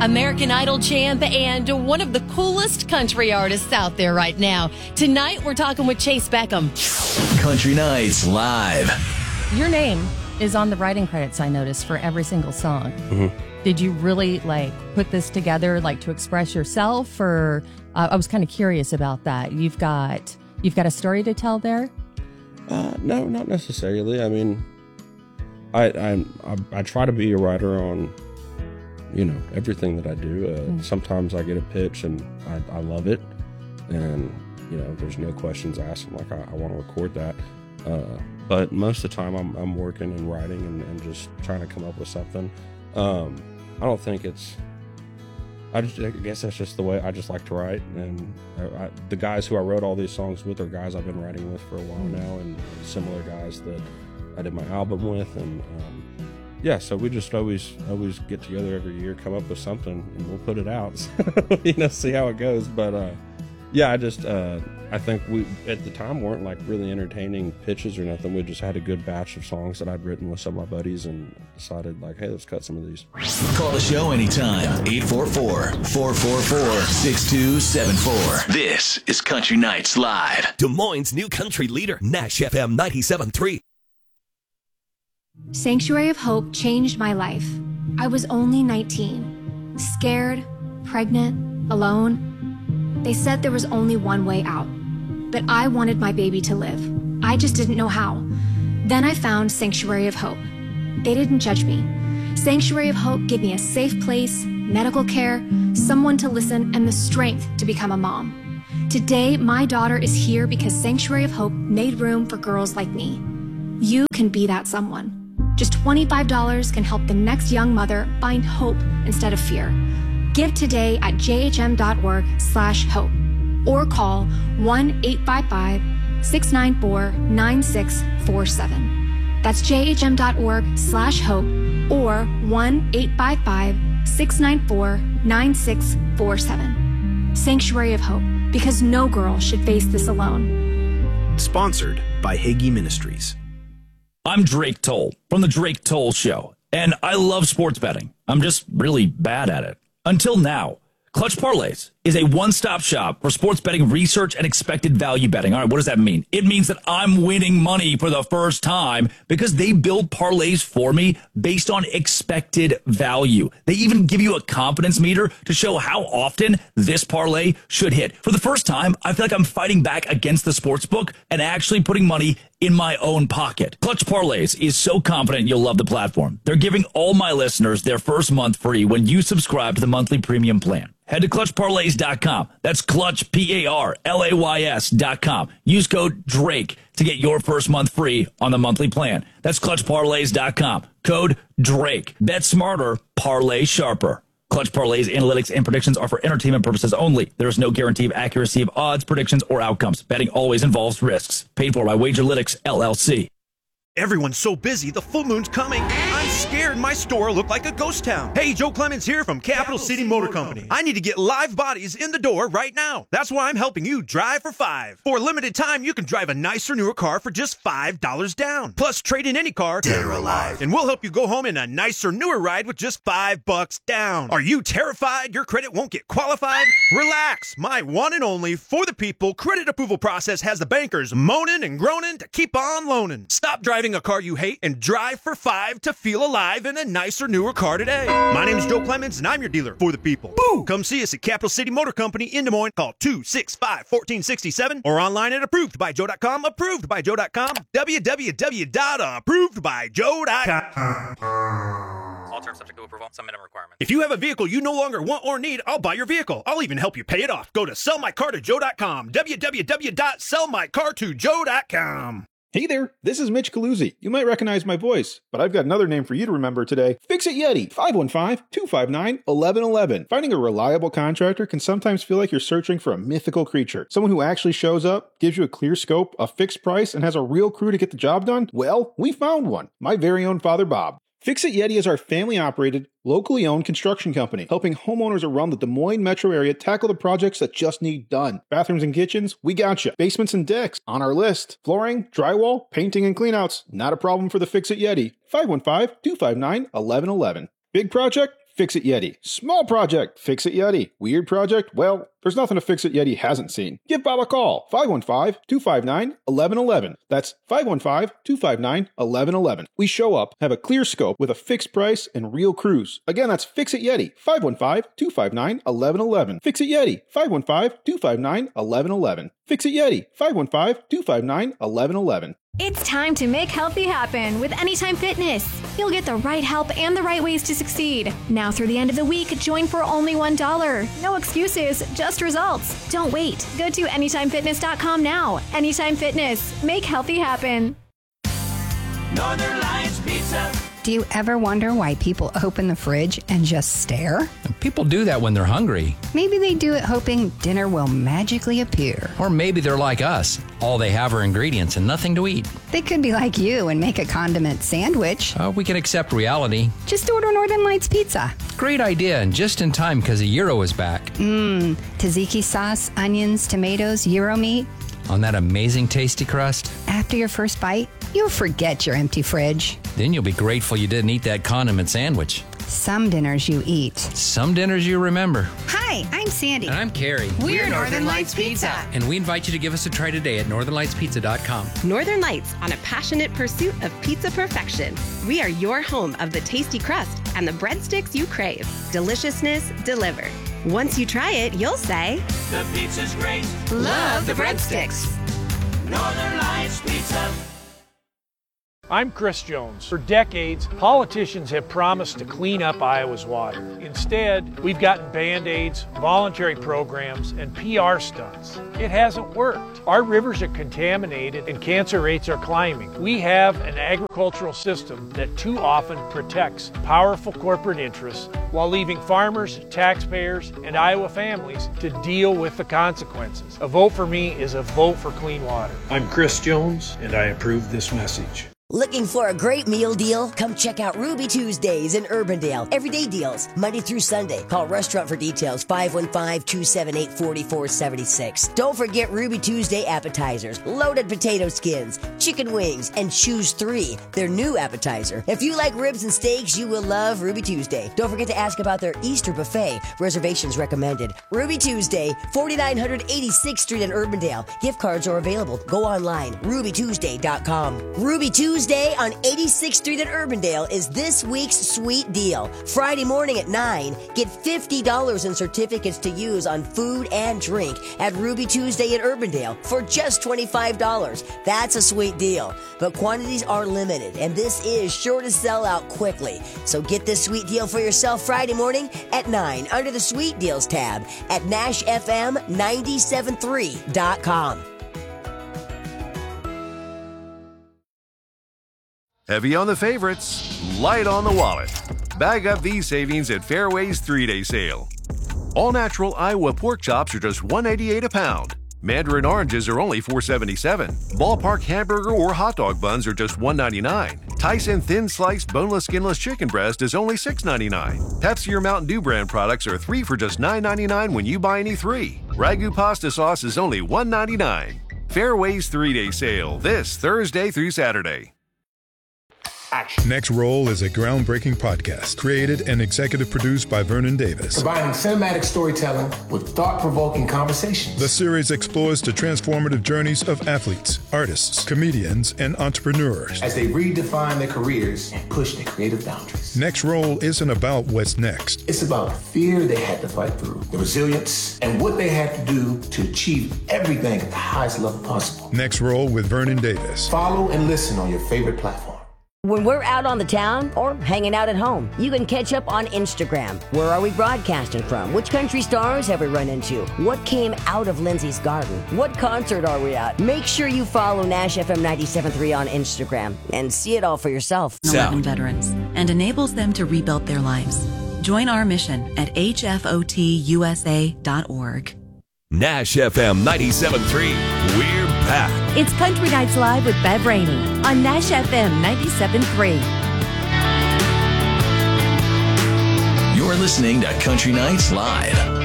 American Idol champ, and one of the coolest country artists out there right now. Tonight, we're talking with Chase Beckham. Country Nights Live. Your name is on the writing credits, I noticed, for every single song. Mm-hmm. Did you really put this together to express yourself, or I was kind of curious about that. You've got a story to tell there? No, not necessarily. I mean, I try to be a writer on, everything that I do. Sometimes I get a pitch and I love it, and there's no questions asked. I'm like, I want to record that. But most of the time I'm working and writing and just trying to come up with something. I don't think I guess that's just the way I just like to write. And the guys who I wrote all these songs with are guys I've been writing with for a while now, and similar guys that I did my album with. And so we just always get together every year, come up with something, and we'll put it out. See how it goes. But I think we at the time weren't really entertaining pitches or nothing. We just had a good batch of songs that I'd written with some of my buddies and decided hey, let's cut some of these. Call the show anytime. 844-444-6274. This is Country Nights Live. Des Moines' new country leader, Nash FM 97.3. Sanctuary of Hope changed my life. I was only 19, scared, pregnant, alone. They said there was only one way out, but I wanted my baby to live. I just didn't know how. Then I found Sanctuary of Hope. They didn't judge me. Sanctuary of Hope gave me a safe place, medical care, someone to listen, and the strength to become a mom. Today, my daughter is here because Sanctuary of Hope made room for girls like me. You can be that someone. Just $25 can help the next young mother find hope instead of fear. Give today at jhm.org/hope or call 1-855-694-9647. That's jhm.org/hope or 1-855-694-9647. Sanctuary of Hope, because no girl should face this alone. Sponsored by Hagee Ministries. I'm Drake Toll from The Drake Toll Show, and I love sports betting. I'm just really bad at it. Until now. Clutch Parlays is a one-stop shop for sports betting research and expected value betting. All right, what does that mean? It means that I'm winning money for the first time because they build parlays for me based on expected value. They even give you a confidence meter to show how often this parlay should hit. For the first time, I feel like I'm fighting back against the sportsbook and actually putting money in my own pocket. Clutch Parlays is so confident you'll love the platform. They're giving all my listeners their first month free when you subscribe to the monthly premium plan. Head to ClutchParlays.com. That's Clutch, PARLAYS.com. Use code DRAKE to get your first month free on the monthly plan. That's ClutchParlays.com. Code DRAKE. Bet smarter, parlay sharper. Clutch Parlays, analytics, and predictions are for entertainment purposes only. There is no guarantee of accuracy of odds, predictions, or outcomes. Betting always involves risks. Paid for by Wagerlytics, LLC. Everyone's so busy, the full moon's coming. I'm scared my store will look like a ghost town. Hey, Joe Clemens here from Capital City Motor Company. I need to get live bodies in the door right now. That's why I'm helping you drive for $5. For a limited time, you can drive a nicer, newer car for just $5 down. Plus, trade in any car, dead or alive, and we'll help you go home in a nicer, newer ride with just $5 down. Are you terrified your credit won't get qualified? Relax. My one and only for the people credit approval process has the bankers moaning and groaning to keep on loaning. Stop driving a car you hate and drive for $5 to feel alive in a nicer, newer car today. My name is Joe Clemens, and I'm your dealer for the people. Boo! Come see us at Capital City Motor Company in Des Moines. Call 265-1467 or online at approvedbyjoe.com. Approvedbyjoe.com. www.approvedbyjoe.com. All terms subject to approval. Some minimum requirements. If you have a vehicle you no longer want or need, I'll buy your vehicle. I'll even help you pay it off. Go to sellmycartojoe.com. www.sellmycartojoe.com. Hey there, this is Mitch Caluzzi. You might recognize my voice, but I've got another name for you to remember today. Fix-It Yeti, 515-259-1111. Finding a reliable contractor can sometimes feel like you're searching for a mythical creature. Someone who actually shows up, gives you a clear scope, a fixed price, and has a real crew to get the job done? Well, we found one. My very own Father Bob. Fix-It Yeti is our family-operated, locally owned construction company, helping homeowners around the Des Moines metro area tackle the projects that just need done. Bathrooms and kitchens, we gotcha. Basements and decks, on our list. Flooring, drywall, painting, and cleanouts, not a problem for the Fix-It Yeti. 515-259-1111. Big project? Fix-It Yeti. Small project, Fix-It Yeti. Weird project, well, there's nothing a Fix-It Yeti hasn't seen. Give Bob a call, 515-259-1111. That's 515-259-1111. We show up, have a clear scope with a fixed price and real crews. Again, that's Fix-It Yeti, 515-259-1111. Fix-It Yeti, 515-259-1111. Fix-It Yeti, 515-259-1111. It's time to make healthy happen with Anytime Fitness. You'll get the right help and the right ways to succeed. Now through the end of the week, join for only $1. No excuses, just results. Don't wait. Go to AnytimeFitness.com now. Anytime Fitness. Make healthy happen. Northern Lights Pizza. Do you ever wonder why people open the fridge and just stare? People do that when they're hungry. Maybe they do it hoping dinner will magically appear. Or maybe they're like us. All they have are ingredients and nothing to eat. They could be like you and make a condiment sandwich. We can accept reality. Just order Northern Lights Pizza. Great idea, and just in time because a gyro is back. Tzatziki sauce, onions, tomatoes, gyro meat. On that amazing tasty crust. After your first bite, you'll forget your empty fridge. Then you'll be grateful you didn't eat that condiment sandwich. Some dinners you eat. Some dinners you remember. Hi, I'm Sandy. And I'm Carrie. We're Northern Lights Pizza. And we invite you to give us a try today at northernlightspizza.com. Northern Lights, on a passionate pursuit of pizza perfection. We are your home of the tasty crust and the breadsticks you crave. Deliciousness delivered. Once you try it, you'll say, the pizza's great. Love the breadsticks. Northern Lights Pizza. I'm Chris Jones. For decades, politicians have promised to clean up Iowa's water. Instead, we've gotten Band-Aids, voluntary programs, and PR stunts. It hasn't worked. Our rivers are contaminated and cancer rates are climbing. We have an agricultural system that too often protects powerful corporate interests while leaving farmers, taxpayers, and Iowa families to deal with the consequences. A vote for me is a vote for clean water. I'm Chris Jones, and I approve this message. Looking for a great meal deal? Come check out Ruby Tuesdays in Urbandale. Everyday deals, Monday through Sunday. Call Restaurant for details, 515-278-4476. Don't forget Ruby Tuesday appetizers, loaded potato skins, chicken wings, and Choose 3, their new appetizer. If you like ribs and steaks, you will love Ruby Tuesday. Don't forget to ask about their Easter buffet. Reservations recommended. Ruby Tuesday, 4986th Street in Urbandale. Gift cards are available. Go online, rubytuesday.com. Ruby Tuesday on 86th Street in Urbandale is this week's sweet deal. Friday morning at 9, get $50 in certificates to use on food and drink at Ruby Tuesday in Urbandale for just $25. That's a sweet deal. But quantities are limited, and this is sure to sell out quickly. So get this sweet deal for yourself Friday morning at 9 under the Sweet Deals tab at NashFM973.com. Heavy on the favorites, light on the wallet. Bag up these savings at Fairway's 3-day sale. All natural Iowa pork chops are just $1.88 a pound. Mandarin oranges are only $4.77. Ballpark hamburger or hot dog buns are just $1.99. Tyson thin sliced boneless skinless chicken breast is only $6.99. Pepsi or Mountain Dew brand products are 3 for just $9.99 when you buy any 3. Ragu pasta sauce is only $1.99. Fairway's 3-day sale this Thursday through Saturday. Next Roll is a groundbreaking podcast created and executive produced by Vernon Davis. Combining cinematic storytelling with thought-provoking conversations. The series explores the transformative journeys of athletes, artists, comedians, and entrepreneurs as they redefine their careers and push their creative boundaries. Next Roll isn't about what's next. It's about the fear they had to fight through, the resilience, and what they had to do to achieve everything at the highest level possible. Next Roll with Vernon Davis. Follow and listen on your favorite platform. When we're out on the town or hanging out at home, you can catch up on Instagram. Where are we broadcasting from? Which country stars have we run into? What came out of Lindsay's garden? What concert are we at? Make sure you follow Nash FM 97.3 on Instagram and see it all for yourself. 11 veterans and enables them to rebuild their lives. Join our mission at hfotusa.org. Nash FM 97.3. We're back. It's Country Nights Live with Bev Rainey on Nash FM 97.3. You're listening to Country Nights Live.